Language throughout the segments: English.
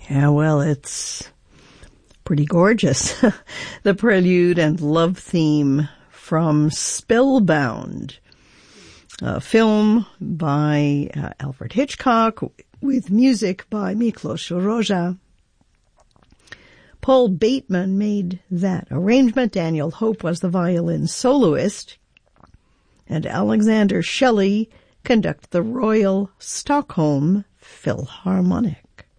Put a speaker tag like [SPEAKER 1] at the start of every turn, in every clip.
[SPEAKER 1] Yeah, well, it's pretty gorgeous. The prelude and love theme from Spellbound, a film by Alfred Hitchcock with music by Miklos Rozsa. Paul Bateman made that arrangement. Daniel Hope was the violin soloist. And Alexander Shelley conducted the Royal Stockholm Philharmonic.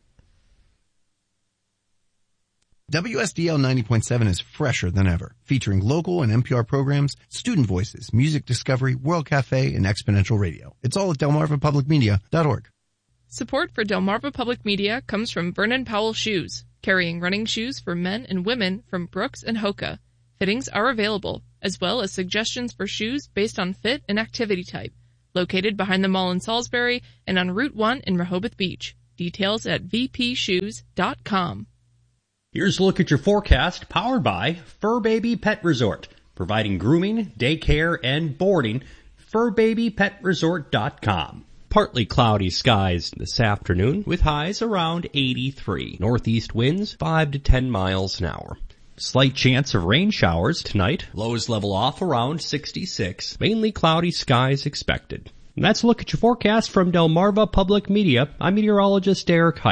[SPEAKER 2] WSDL 90.7 is fresher than ever, featuring local and NPR programs, student voices, music discovery, World Cafe, and exponential radio. It's all at delmarvapublicmedia.org.
[SPEAKER 3] Support for Delmarva Public Media comes from Vernon Powell Shoes, carrying running shoes for men and women from Brooks and Hoka. Fittings are available, as well as suggestions for shoes based on fit and activity type. Located behind the mall in Salisbury and on Route 1 in Rehoboth Beach. Details at vpshoes.com.
[SPEAKER 4] Here's a look at your forecast, powered by Fur Baby Pet Resort, providing grooming, daycare, and boarding. FurBabyPetResort.com.
[SPEAKER 5] Partly cloudy skies this afternoon with highs around 83. Northeast winds 5 to 10 miles an hour. Slight chance of rain showers tonight. Lows level off around 66. Mainly cloudy skies expected. And that's a look at your forecast from Delmarva Public Media. I'm meteorologist Derek Height.